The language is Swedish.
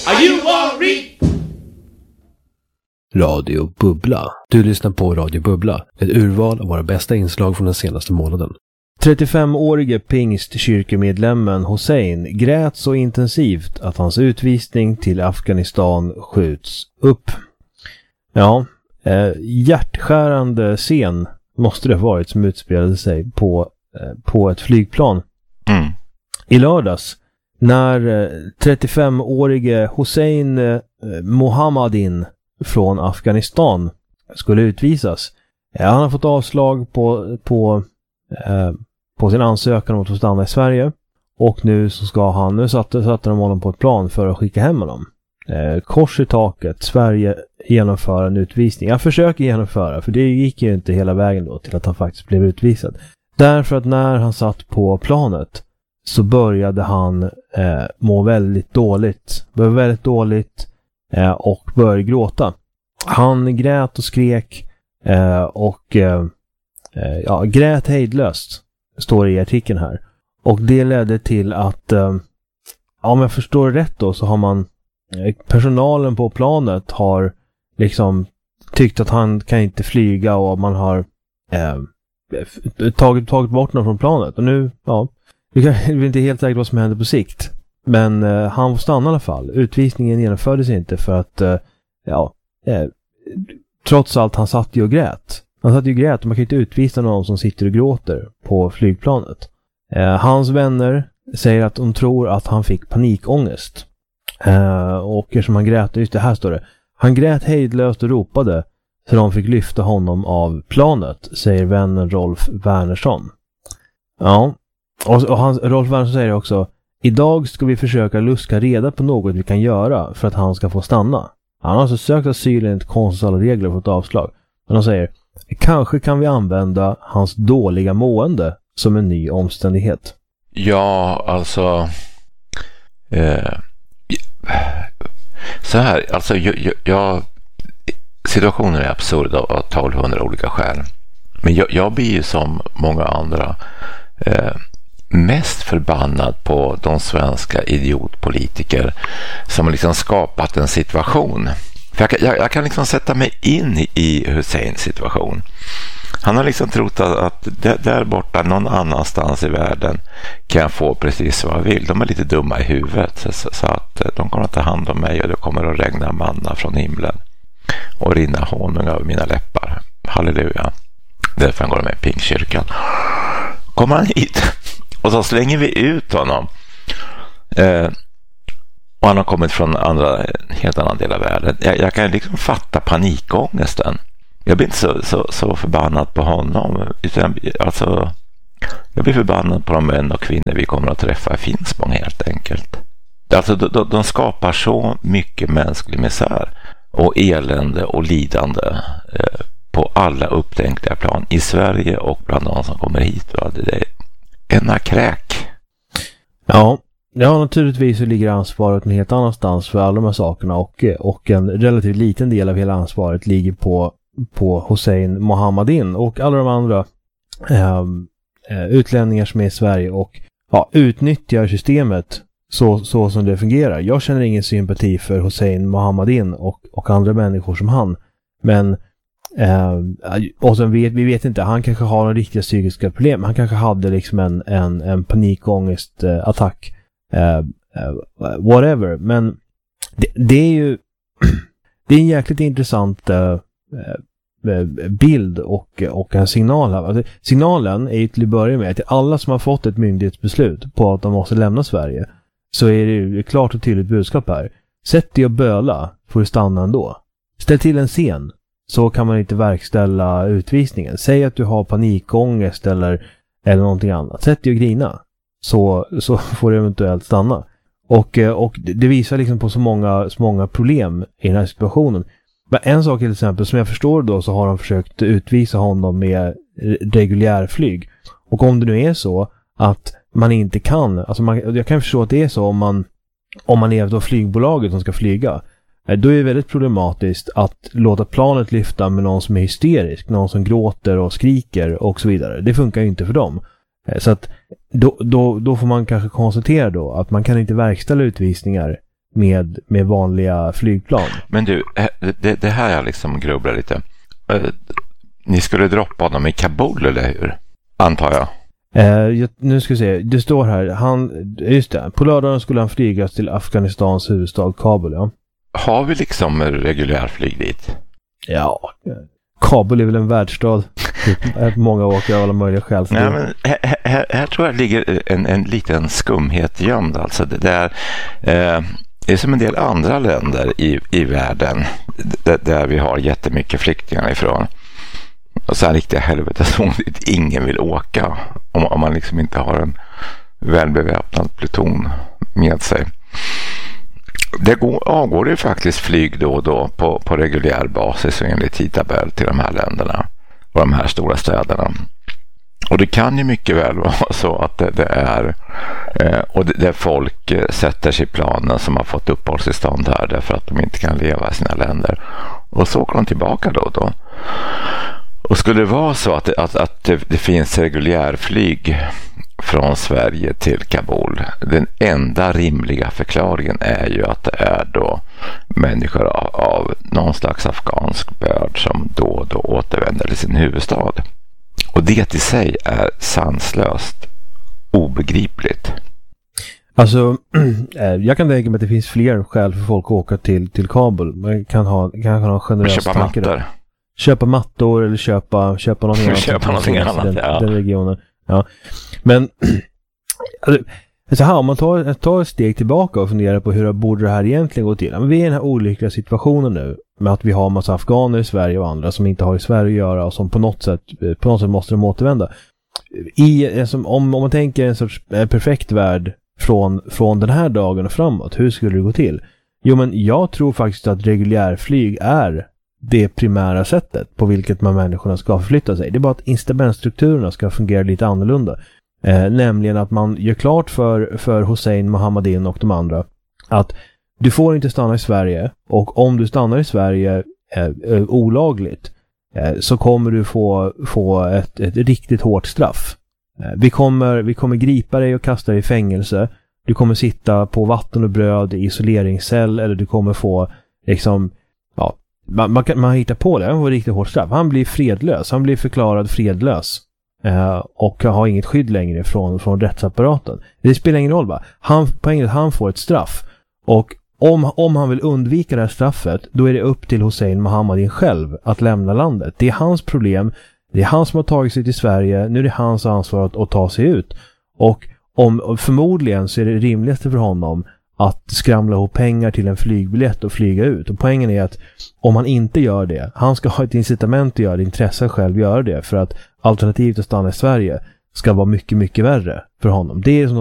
Are you worried? Radio Bubbla. Du lyssnar på Radio Bubbla, ett urval av våra bästa inslag från den senaste månaden. 35-årige pingstkyrkemedlemmen Hussein grät så intensivt att hans utvisning till Afghanistan skjuts upp. Ja, hjärtskärande scen måste det ha varit som utspelade sig på ett flygplan. I lördags när 35-årige Hussein Mohammadin från Afghanistan skulle utvisas. Han har fått avslag på sin ansökan om att få stanna i Sverige, och nu satte de honom på ett plan för att skicka hem honom. Kors i taket, Sverige genomför en utvisning. Jag försöker genomföra, för det gick ju inte hela vägen då till att han faktiskt blev utvisad. Därför att när han satt på planet så började han må väldigt dåligt. Och började gråta. Han grät och skrek grät hejdlöst, står det i artikeln här. Och det ledde till att om jag förstår rätt då, så har man personalen på planet har liksom tyckt att han kan inte flyga, och man har tagit bort honom från planet. Och nu, vi är inte helt säkert vad som händer på sikt. Men han får stanna i alla fall. Utvisningen genomfördes inte för att trots allt han satt ju och grät. Och man kan ju inte utvisa någon som sitter och gråter på flygplanet. Hans vänner säger att de tror att han fick panikångest. Och eftersom han grät, just det här står det. Han grät hejdlöst och ropade så de fick lyfta honom av planet, säger vännen Rolf Wernersson. Ja, och Rolf Wernersson säger också: idag ska vi försöka luska reda på något vi kan göra för att han ska få stanna. Han har alltså sökt asyl enligt konstens alla regler och fått avslag. Men de säger: kanske kan vi använda hans dåliga mående som en ny omständighet. Ja, alltså så här, alltså situationen är absurd av 1200 olika skäl. Men jag blir ju som många andra mest förbannad på de svenska idiotpolitiker som har liksom skapat en situation. För jag kan liksom sätta mig in i Husseins situation. Han har liksom trott att där borta någon annanstans i världen kan jag få precis vad jag vill. De är lite dumma i huvudet, så att de kommer att ta hand om mig och det kommer att regna manna från himlen och rinna honung över mina läppar. Halleluja. Därför han går med i Pingstkyrkan. Kommer han hit och så slänger vi ut honom. Och han har kommit från helt annan del av världen. Jag kan liksom fatta panikångesten. Jag blir inte så förbannad på honom. Utan, alltså, jag blir förbannad på de män och kvinnor vi kommer att träffa i Finspång helt enkelt. Alltså, de skapar så mycket mänsklig misär och elände och lidande på alla upptänkliga plan i Sverige och bland de som kommer hit. Det är ena kräk. Ja, naturligtvis så ligger ansvaret en helt annanstans för alla de här sakerna, och en relativt liten del av hela ansvaret ligger på Hussein Mohammadin och alla de andra utlänningar som är i Sverige och utnyttjar systemet så som det fungerar. Jag känner ingen sympati för Hussein Mohammadin och andra människor som han, men och sen vi vet inte, han kanske har några riktiga psykiska problem. Han kanske hade liksom en panikångestattack, whatever, men det är ju det är en jäkligt intressant bild och en signal här. Alltså, signalen är ju till att börja med att alla som har fått ett myndighetsbeslut på att de måste lämna Sverige, så är det ju klart och tydligt budskap här. Sätt dig och böla, får du stanna ändå. Ställ till en scen, så kan man inte verkställa utvisningen. Säg att du har panikångest eller någonting annat. Sätt dig och grina, så får du eventuellt stanna. Och det visar liksom på så många problem i den här situationen. Men en sak till exempel, som jag förstår då, så har de försökt utvisa honom med reguljärflyg. Och om det nu är så att man inte kan, alltså jag kan förstå att det är så om man är då flygbolaget som ska flyga, då är det väldigt problematiskt att låta planet lyfta med någon som är hysterisk, någon som gråter och skriker och så vidare. Det funkar ju inte för dem. Så att då får man kanske konstatera då att man kan inte verkställa utvisningar med vanliga flygplan. Men du, det här jag liksom grubblar lite. Ni skulle droppa honom i Kabul, eller hur? Antar jag. Nu ska vi se, det står här, just det, på lördagen skulle han flygas till Afghanistans huvudstad Kabul, ja. Har vi liksom reguljärflyg dit? Ja, Kabul är väl en världsstad. Många åker av alla möjliga skäl. Nej, men här tror jag ligger en liten skumhet gömd. Alltså det är som en del andra länder i världen där vi har jättemycket flyktingar ifrån. Och så här riktiga helveteszon dit ingen vill åka om man liksom inte har en välbeväpnad pluton med sig. Det avgår ju faktiskt flyg då och då på reguljär basis och enligt tidtabell till de här länderna och de här stora städerna. Och det kan ju mycket väl vara så att det är och där folk sätter sig i planen som har fått uppehållstillstånd här därför att de inte kan leva i sina länder. Och så åker de tillbaka då och då. Och skulle det vara så att det finns reguljärflyg från Sverige till Kabul, den enda rimliga förklaringen är ju att det är då människor av någon slags afghansk börd som då och då återvänder till sin huvudstad. Och det i sig är sanslöst obegripligt. Alltså, jag kan tänka mig att det finns fler skäl för folk att åka till Kabul. Man kan ha en generös tanke där. Köpa mattor eller köpa någonting annat. Köpa någonting annat, ja. Den regionen. Ja. Men så här, om man tar ett steg tillbaka och funderar på hur borde det här egentligen gå till. Men vi är i den här olyckliga situationen nu med att vi har massa afghaner i Sverige och andra som inte har i Sverige att göra och som på något sätt måste de återvända. Om man tänker en sorts perfekt värld från den här dagen och framåt, hur skulle det gå till? Jo, men jag tror faktiskt att reguljärflyg är det primära sättet på vilket människorna ska förflytta sig. Det är bara att incitamentstrukturerna ska fungera lite annorlunda. Nämligen att man gör klart för Hussein, Mohammadin och de andra att du får inte stanna i Sverige, och om du stannar i Sverige olagligt så kommer du få ett riktigt hårt straff. Vi kommer gripa dig och kasta dig i fängelse. Du kommer sitta på vatten och bröd i isoleringscell, eller du kommer få liksom, ja, man hittar på det. Han får riktigt hårt straff. Han blir fredlös. Han blir förklarad fredlös. Och har inget skydd längre från rättsapparaten. Det spelar ingen roll, va? Han får ett straff. Och om han vill undvika det här straffet, då är det upp till Hussein Mohammadin själv att lämna landet. Det är hans problem. Det är han som har tagit sig till Sverige. Nu är det hans ansvar att ta sig ut. Och förmodligen så är det rimligaste för honom att skramla ihop pengar till en flygbiljett och flyga ut. Och poängen är att om han inte gör det, han ska ha ett incitament att göra det, intresse själv göra det, för att alternativet att stanna i Sverige ska vara mycket, mycket värre för honom. Det är som